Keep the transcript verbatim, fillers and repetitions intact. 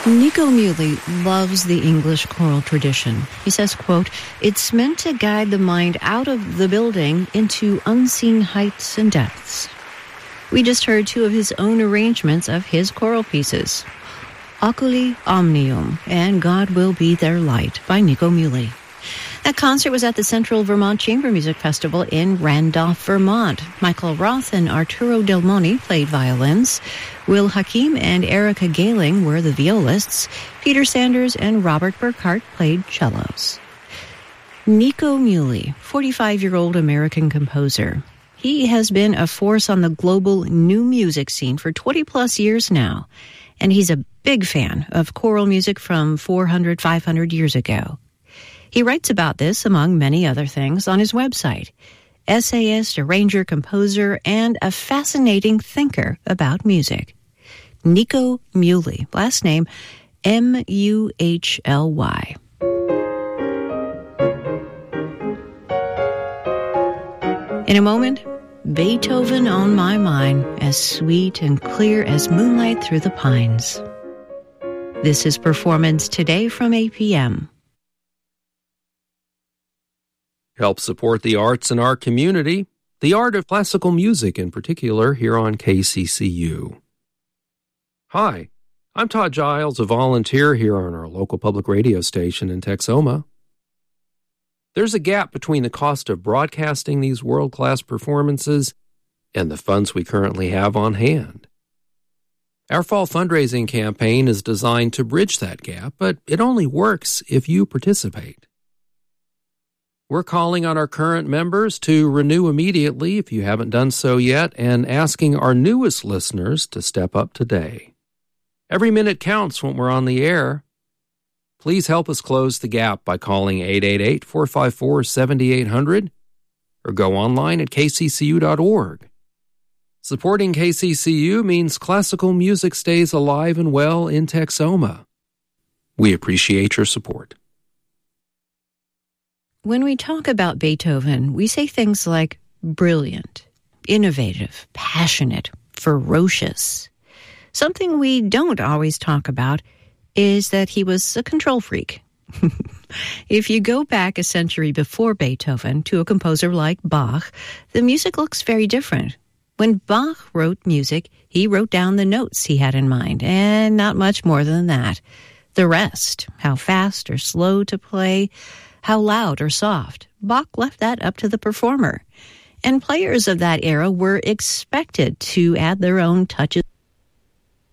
Nico Muhly loves the English choral tradition. He says, quote, "It's meant to guide the mind out of the building into unseen heights and depths." We just heard two of his own arrangements of his choral pieces, Oculi Omnium and God Will Be Their Light by Nico Muhly. That concert was at the Central Vermont Chamber Music Festival in Randolph, Vermont. Michael Roth and Arturo Del Monte played violins. Will Hakim and Erica Galing were the violists. Peter Sanders and Robert Burkhart played cellos. Nico Muhly, forty-five-year-old American composer. He has been a force on the global new music scene for twenty-plus years now, and he's a big fan of choral music from four hundred, five hundred years ago. He writes about this, among many other things, on his website. Essayist, arranger, composer, and a fascinating thinker about music. Nico Muhly, last name M U H L Y. In a moment, Beethoven on my mind, as sweet and clear as moonlight through the pines. This is Performance Today from A P M. Help support the arts in our community, the art of classical music in particular, here on K C C U. Hi, I'm Todd Giles, a volunteer here on our local public radio station in Texoma. There's a gap between the cost of broadcasting these world-class performances and the funds we currently have on hand. Our fall fundraising campaign is designed to bridge that gap, but it only works if you participate. We're calling on our current members to renew immediately if you haven't done so yet, and asking our newest listeners to step up today. Every minute counts when we're on the air. Please help us close the gap by calling eight eight eight, four five four, seven eight zero zero or go online at k c c u dot org. Supporting K C C U means classical music stays alive and well in Texoma. We appreciate your support. When we talk about Beethoven, we say things like brilliant, innovative, passionate, ferocious. Something we don't always talk about is that he was a control freak. If you go back a century before Beethoven to a composer like Bach, the music looks very different. When Bach wrote music, he wrote down the notes he had in mind, and not much more than that. The rest, how fast or slow to play, how loud or soft, Bach left that up to the performer. And players of that era were expected to add their own touches